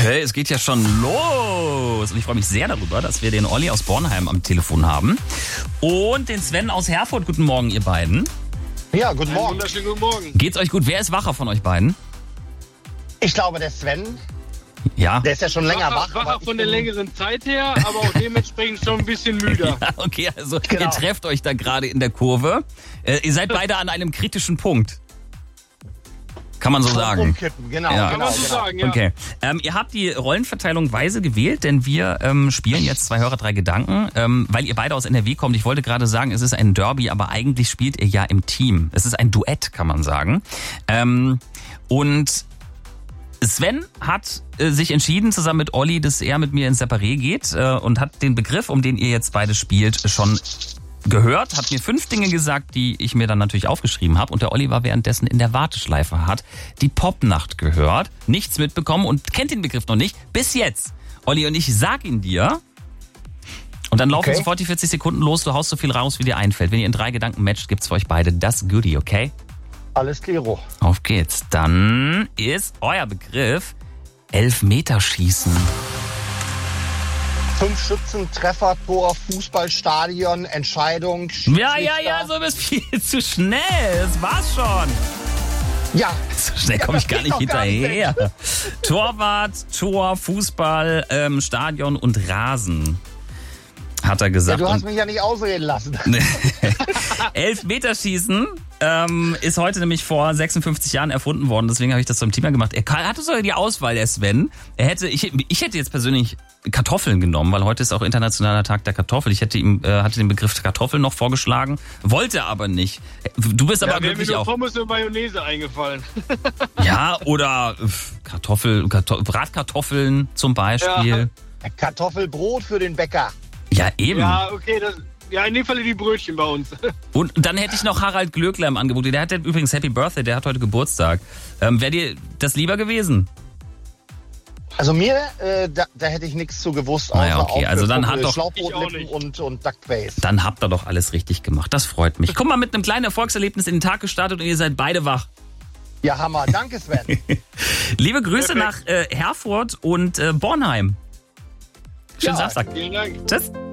Hey, es geht ja schon los. Und ich freue mich sehr darüber, dass wir den Olli aus Bornheim am Telefon haben. Und den Sven aus Herford. Guten Morgen, ihr beiden. Ja, guten Morgen. Wunderschönen guten Morgen. Geht's euch gut? Wer ist wacher von euch beiden? Ich glaube, der Sven, Ja. der ist ja schon länger wach. Wacher von der längeren Zeit her, aber auch dementsprechend schon ein bisschen müder. Ja, okay, also Genau. ihr trefft euch da gerade in der Kurve. Ihr seid beide an einem kritischen Punkt. Kann man so sagen. Umkippen, genau. Ja. Kann man so sagen, ja. Okay. Ihr habt die Rollenverteilung weise gewählt, denn wir spielen jetzt 2 Hörer, 3 Gedanken, weil ihr beide aus NRW kommt. Ich wollte gerade sagen, es ist ein Derby, aber eigentlich spielt ihr ja im Team. Es ist ein Duett, kann man sagen. Und Sven hat sich entschieden, zusammen mit Olli, dass er mit mir ins Separé geht und hat den Begriff, um den ihr jetzt beide spielt, schon gehört, hat mir 5 Dinge gesagt, die ich mir dann natürlich aufgeschrieben habe. Und der Olli war währenddessen in der Warteschleife, hat die Popnacht gehört, nichts mitbekommen und kennt den Begriff noch nicht. Bis jetzt. Olli, und ich sag ihn dir. Und dann laufen sofort die 40 Sekunden los. Du haust so viel raus, wie dir einfällt. Wenn ihr in 3 Gedanken matcht, gibt's für euch beide das Goodie, okay? Alles klaro. Auf geht's. Dann ist euer Begriff Elfmeterschießen. 5 Schützen, Treffer, Tor, Fußballstadion, Entscheidung, Ja, Schiedsrichter. so bist viel zu schnell. Das war's schon. Ja, So schnell komme ich gar nicht geht doch gar nicht hinterher. Torwart, Tor, Fußball, Stadion und Rasen, hat er ja, gesagt. du hast mich ja nicht ausreden lassen. Elfmeterschießen ist heute nämlich vor 56 Jahren erfunden worden. Deswegen habe ich das zum Thema gemacht. Er hatte sogar die Auswahl, der Sven. Ich hätte jetzt persönlich Kartoffeln genommen, weil heute ist auch internationaler Tag der Kartoffel. Ich hatte den Begriff Kartoffel noch vorgeschlagen, wollte aber nicht. Du bist aber Mir glücklich nur auch. Pommes und Mayonnaise eingefallen. Ja, oder Bratkartoffeln zum Beispiel. Kartoffelbrot für den Bäcker. Ja, eben. Ja, okay, in dem Falle die Brötchen bei uns. Und dann hätte ich noch Harald Glöckler im Angebot. Der hat übrigens Happy Birthday, der hat heute Geburtstag. Wäre dir das lieber gewesen? Also mir, da hätte ich nichts zu gewusst. Naja, okay, also dann hat doch- Schlauchbootlippen und Duckface. Dann habt ihr doch alles richtig gemacht. Das freut mich. Guck mal, mit einem kleinen Erfolgserlebnis in den Tag gestartet und ihr seid beide wach. Ja, Hammer. Danke, Sven. Liebe Grüße Perfekt. nach Herford und Bornheim. Schönen Ja, Samstag. Vielen Dank. Tschüss.